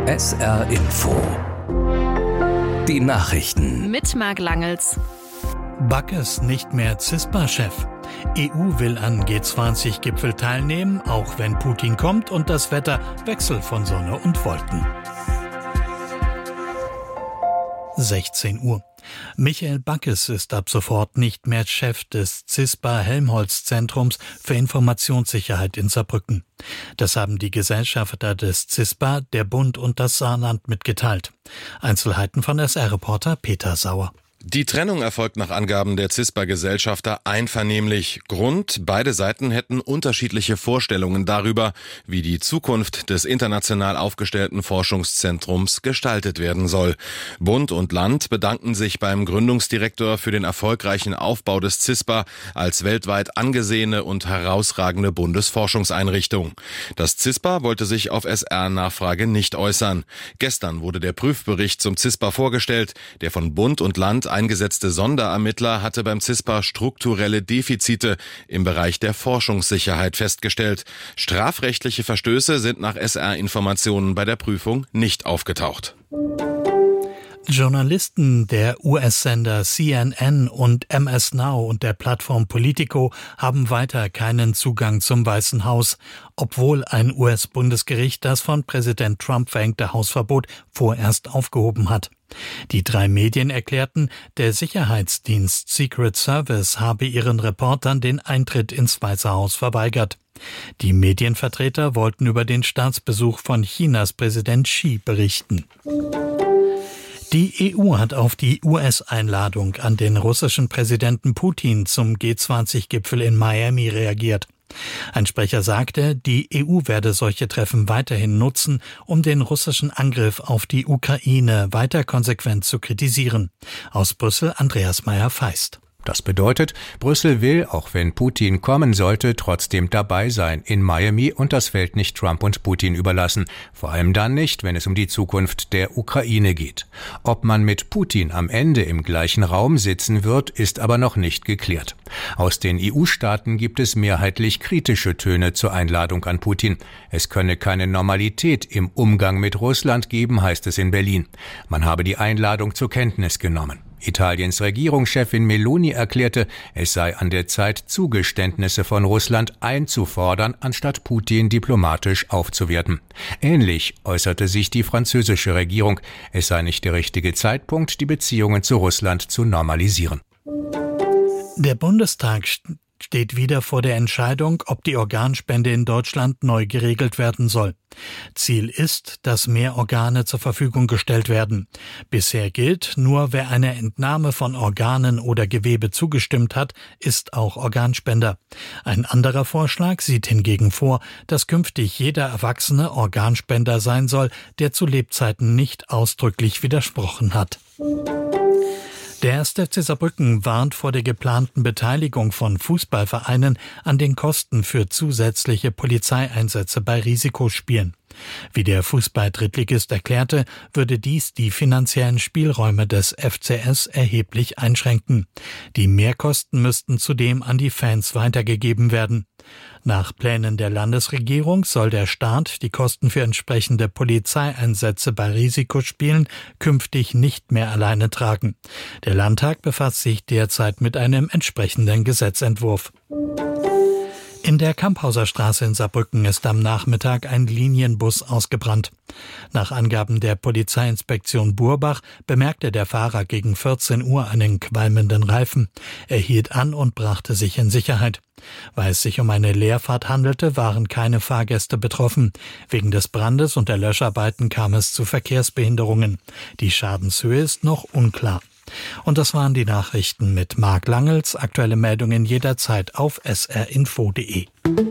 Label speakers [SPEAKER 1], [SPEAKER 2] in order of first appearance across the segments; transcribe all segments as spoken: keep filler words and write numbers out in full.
[SPEAKER 1] S R Info. Die Nachrichten.
[SPEAKER 2] Mit Marc Langels.
[SPEAKER 3] Backes nicht mehr CISPA-Chef. E U will an G zwanzig-Gipfel teilnehmen, auch wenn Putin kommt, und das Wetter Wechsel von Sonne und Wolken. sechzehn Uhr. Michael Backes ist ab sofort nicht mehr Chef des CISPA-Helmholtz-Zentrums für Informationssicherheit in Saarbrücken. Das haben die Gesellschafter des CISPA, der Bund und das Saarland mitgeteilt. Einzelheiten von S R-Reporter Peter Sauer.
[SPEAKER 4] Die Trennung erfolgt nach Angaben der CISPA-Gesellschafter einvernehmlich. Grund: beide Seiten hätten unterschiedliche Vorstellungen darüber, wie die Zukunft des international aufgestellten Forschungszentrums gestaltet werden soll. Bund und Land bedanken sich beim Gründungsdirektor für den erfolgreichen Aufbau des CISPA als weltweit angesehene und herausragende Bundesforschungseinrichtung. Das CISPA wollte sich auf S R-Nachfrage nicht äußern. Gestern wurde der Prüfbericht zum CISPA vorgestellt, der von Bund und Land eingesetzte Sonderermittler hatte beim CISPA strukturelle Defizite im Bereich der Forschungssicherheit festgestellt. Strafrechtliche Verstöße sind nach S R-Informationen bei der Prüfung nicht aufgetaucht.
[SPEAKER 3] Journalisten der U S-Sender C N N und M S Now und der Plattform Politico haben weiter keinen Zugang zum Weißen Haus, obwohl ein U S-Bundesgericht das von Präsident Trump verhängte Hausverbot vorerst aufgehoben hat. Die drei Medien erklärten, der Sicherheitsdienst Secret Service habe ihren Reportern den Eintritt ins Weiße Haus verweigert. Die Medienvertreter wollten über den Staatsbesuch von Chinas Präsident Xi berichten. Die E U hat auf die U S-Einladung an den russischen Präsidenten Putin zum G zwanzig-Gipfel in Miami reagiert. Ein Sprecher sagte, die E U werde solche Treffen weiterhin nutzen, um den russischen Angriff auf die Ukraine weiter konsequent zu kritisieren. Aus Brüssel Andreas Meyer-Feist.
[SPEAKER 5] Das bedeutet, Brüssel will, auch wenn Putin kommen sollte, trotzdem dabei sein in Miami und das Feld nicht Trump und Putin überlassen. Vor allem dann nicht, wenn es um die Zukunft der Ukraine geht. Ob man mit Putin am Ende im gleichen Raum sitzen wird, ist aber noch nicht geklärt. Aus den E U-Staaten gibt es mehrheitlich kritische Töne zur Einladung an Putin. Es könne keine Normalität im Umgang mit Russland geben, heißt es in Berlin. Man habe die Einladung zur Kenntnis genommen. Italiens Regierungschefin Meloni erklärte, es sei an der Zeit, Zugeständnisse von Russland einzufordern, anstatt Putin diplomatisch aufzuwerten. Ähnlich äußerte sich die französische Regierung. Es sei nicht der richtige Zeitpunkt, die Beziehungen zu Russland zu normalisieren.
[SPEAKER 3] Der Bundestag steht wieder vor der Entscheidung, ob die Organspende in Deutschland neu geregelt werden soll. Ziel ist, dass mehr Organe zur Verfügung gestellt werden. Bisher gilt, nur wer einer Entnahme von Organen oder Gewebe zugestimmt hat, ist auch Organspender. Ein anderer Vorschlag sieht hingegen vor, dass künftig jeder Erwachsene Organspender sein soll, der zu Lebzeiten nicht ausdrücklich widersprochen hat. Der erste F C Saarbrücken warnt vor der geplanten Beteiligung von Fußballvereinen an den Kosten für zusätzliche Polizeieinsätze bei Risikospielen. Wie der Fußball-Drittligist erklärte, würde dies die finanziellen Spielräume des F C S erheblich einschränken. Die Mehrkosten müssten zudem an die Fans weitergegeben werden. Nach Plänen der Landesregierung soll der Staat die Kosten für entsprechende Polizeieinsätze bei Risikospielen künftig nicht mehr alleine tragen. Der Landtag befasst sich derzeit mit einem entsprechenden Gesetzentwurf. In der Kamphauser Straße in Saarbrücken ist am Nachmittag ein Linienbus ausgebrannt. Nach Angaben der Polizeiinspektion Burbach bemerkte der Fahrer gegen vierzehn Uhr einen qualmenden Reifen. Er hielt an und brachte sich in Sicherheit. Weil es sich um eine Leerfahrt handelte, waren keine Fahrgäste betroffen. Wegen des Brandes und der Löscharbeiten kam es zu Verkehrsbehinderungen. Die Schadenshöhe ist noch unklar. Und das waren die Nachrichten mit Marc Langels. Aktuelle Meldungen jederzeit auf s r info punkt d e.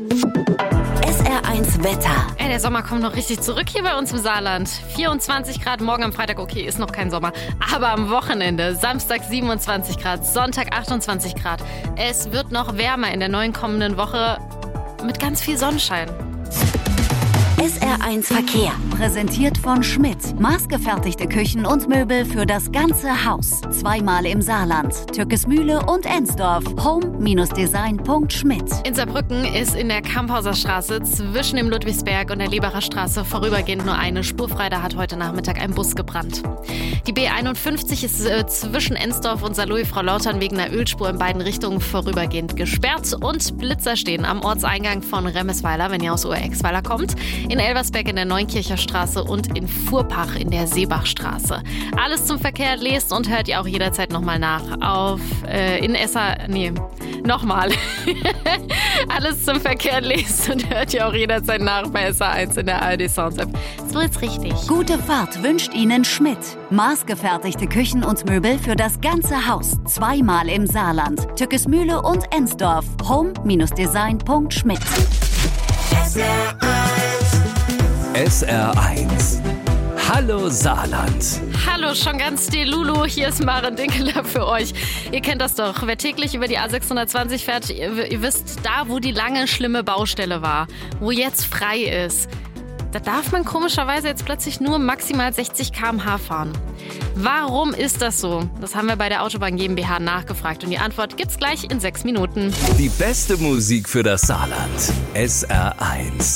[SPEAKER 2] S R eins Wetter. Ey, der Sommer kommt noch richtig zurück hier bei uns im Saarland. vierundzwanzig Grad, morgen am Freitag, okay, ist noch kein Sommer. Aber am Wochenende, Samstag siebenundzwanzig Grad, Sonntag achtundzwanzig Grad. Es wird noch wärmer in der neuen kommenden Woche mit ganz viel Sonnenschein.
[SPEAKER 6] S R eins Verkehr. Präsentiert von Schmidt. Maßgefertigte Küchen und Möbel für das ganze Haus. Zweimal im Saarland. Türkesmühle und Ensdorf. home Design punkt schmidt.
[SPEAKER 2] In Saarbrücken ist in der Kamphauser Straße zwischen dem Ludwigsberg und der Lebacher Straße vorübergehend nur eine Spur frei. Da hat heute Nachmittag ein Bus gebrannt. Die B einundfünfzig ist äh, zwischen Ensdorf und Saarlouis-Frau-Lautern wegen einer Ölspur in beiden Richtungen vorübergehend gesperrt. Und Blitzer stehen am Ortseingang von Remesweiler, wenn ihr aus Oer-Exweiler kommt, in Elversberg in der Neunkircher Straße und in Furpach in der Seebachstraße. Alles zum Verkehr lest und hört ihr auch jederzeit nochmal nach auf äh, in S R... Nee, nochmal. Alles zum Verkehr lest und hört ihr auch jederzeit nach bei S R eins in der A R D Sounds App. So ist richtig.
[SPEAKER 6] Gute Fahrt wünscht Ihnen Schmidt. Maßgefertigte Küchen und Möbel für das ganze Haus. Zweimal im Saarland. Türkesmühle und Ensdorf. home Design punkt schmidt.
[SPEAKER 1] S R eins. S R eins. Hallo Saarland.
[SPEAKER 2] Hallo, schon ganz die Lulu. Hier ist Maren Dinkeler für euch. Ihr kennt das doch. Wer täglich über die A sechshundertzwanzig fährt, ihr, ihr wisst, da wo die lange, schlimme Baustelle war, wo jetzt frei ist, da darf man komischerweise jetzt plötzlich nur maximal sechzig Kilometer pro Stunde fahren. Warum ist das so? Das haben wir bei der Autobahn GmbH nachgefragt und die Antwort gibt's gleich in sechs Minuten.
[SPEAKER 1] Die beste Musik für das Saarland. S R eins.